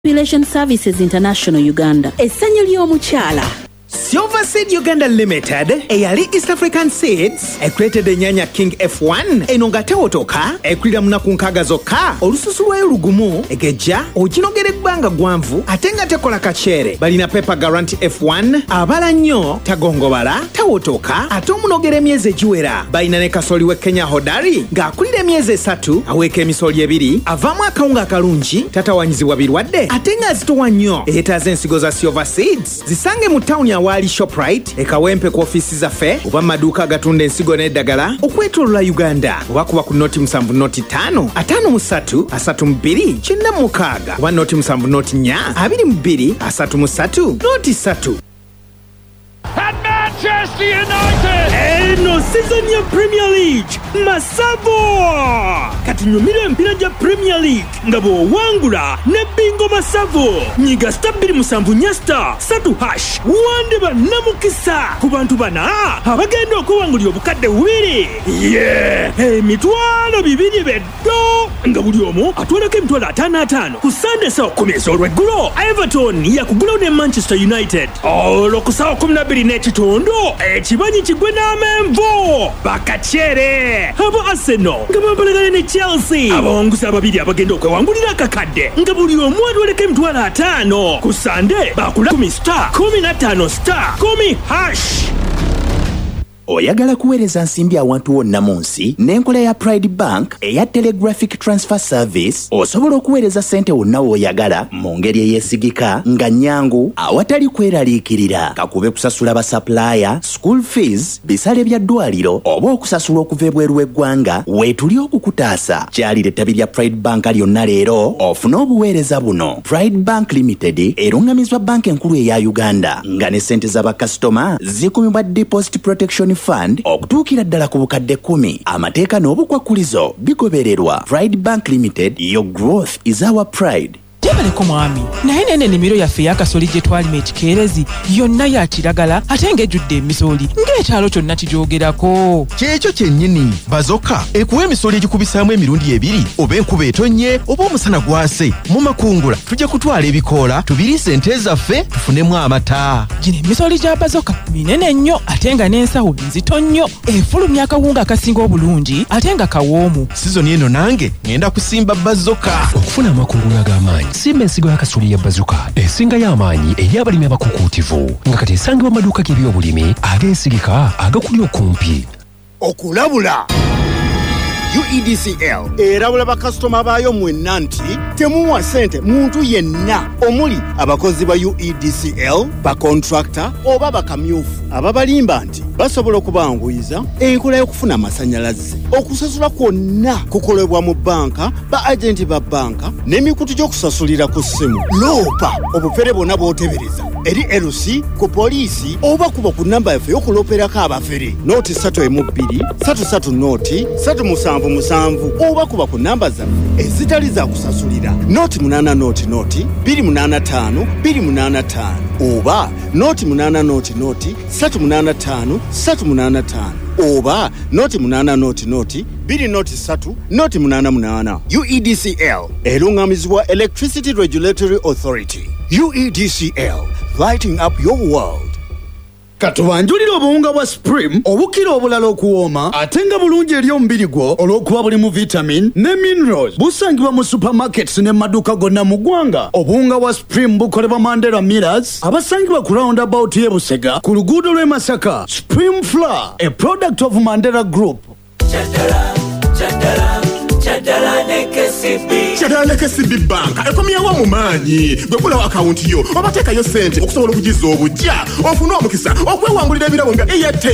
Population Services International Uganda. Essanyu ly'omukyala. Silver Seed Uganda Limited, eyali East African Seeds, ekulete nyanya King F1, enonga tewotoka, ekulira munaku nkaga zokka, olususu lwayo lugumu, egeja, oginogera ebbanga gwanvu, ate nga tekola kachere, balina Pepper Guarantee F1, abala nnyo, tagongobala, tewotoka, ate omunogera emyezi egiwera, balina ne kasoli we Kenya Hodari, ng'akulira emyezi 3, aweeka emisoli 2, avaamu akawunga akalungi, tatawanyizibwa birwadde, ate nga azitowa nnyo, eyeetaaza ensigo za Silver Seeds, zisange mu tawuni awali Shoprite, ekawempe ku ofisi zaffe, oba maduuka agatunda ensigo n'eddagala, okwetoolola Uganda, oba kuba ku noti 7 noti 5, 53 32 96, oba noti 7 noti 4 22 33 noti 3. And Manchester United! Eno season ya Premier League Masavo! Katunyumire mpira ja Premier League nga bw'owangula ne bingo Masavo. Nyiga star 2 nya star 3 hash wande bannamukisa ku bantu bana abagenda okuwangulira obukadde 2. Emitwalo 2 beddo nga buli omu atwalako emitwalo 5 ku Sunday saa 10 ez'olweggulo. Everton yakugulawo ne Manchester United olwo ku saa 12 n'ekitundu ekibanyi kigwe n'amenvu bakachere. Abo Arsenal nga bambalagane ne Chelsea abawonguzi ababiri abagenda okwewangulira akakadde nga buli omu atwaleko emitwalo 5 ku Sunday bakula 10 star 15 star 10 hash. Oyagala kuweereza nsimbi awantu wonna mu nsi n'enkola ya Pride Bank eya Telegraphic Transfer Service osobola okuweereza ssente wonna w'oyagala mu ngeri eyeesigika nga nnyangu awatali kweraliikirira kakube kusasula basapulaaya, school fees, bisale bya ddwaliro oba okusasula okuva ebweru w'eggwanga weetuli okukutaasa. Kyalira ettabi lya Pride Bank lyonna leero ofune obuweereza buno. Pride Bank Limited erungamizibwa banka enkulu eya Uganda nga ne ssente z'abakasitoma zikumibwa Deposit Protection Fund okutuukira ddala ku bukadde 10. Amateeka n'obukwakkulizo bigobererwa. Pride Bank Limited, your growth is our pride. Jebaleko mwami naye nene nimiro yaffe yakasoli gye twalima ekikeerezi yonna ya kiragala ate ng'ejjudde emisoli ng'ekyalo kyonna kijoogerako. Kyekyo kyennyini bazoka ekuwa emisoli egikubisaamu emirundi 2 oba enkuba etonnye oba omusana gwase mu makungula tujja kutwala ebikoola tubiriise ente zaffe tufunemu amata. Gino emisoli gya bazoka minene nnyo ate nga n'ensawo nzito nnyo efulumya akawunga akasinga obulungi ate nga kawoomu. Sizoni eno nange ngenda kusimba bazoka okufuna amakungula ag'amaanyi. Simba ensigo y'akasoli ya bazuka esinga y'amaanyi eri abalimi abakukuutivu nga kati esangibwa mu maduuka g'ebyobulimi ag'ensigika agakuli okumpi. Okulabula UEDCL erabula bakasitoma baayo mwenna nti temuwa ssente muntu yenna omuli abakozi ba UEDCL, bakontrakta oba bakamyufu ababalimba nti basobola okubanguyiza enkola y'okufuna amasannyalaze. Okusasula kwonna kukolebwa mu banka, ba agenti ba banka n'emikutu gy'okusasulira ku ssimu. Loopa obufere bwonna bw'otebereza eri LC ku poliisi oba kuba ku nnamba yaffe y'okulooperako abafere nooti 312 33 nooti 377 oba kuba ku nnamba zaffe ezitali za kusasulira nooti 8 nooti 285 285 oba nooti 8 nooti 385 385 oba nooti 8 nooti 2 nooti 3 nooti 88. UEDCL erungamizibwa Electricity Regulatory Authority. UEDCL, lighting up your world. Katubanjulira obuwunga bwa Supreme obukira obulala okuwooma ate nga bulungi eri omubiri gwo olw'okuba bulimu vitamin ne minerals. Busangibwa mu supermarkets ne maduuka gonna mu ggwanga. Obuwunga bwa Supreme bukolebwa Mandela Millers abasangibwa ku roundabout y'e Busega ku luguudo lw'e Masaka. Supreme Flour, a product of Mandela Group. Kyadala ne KCB Bank ekomyewo mu maanyi gwekulawo akawunti yo obateekayo ssente okusobola okugiza obujja ofune omukisa okwewangulira ebirabo nga Airtel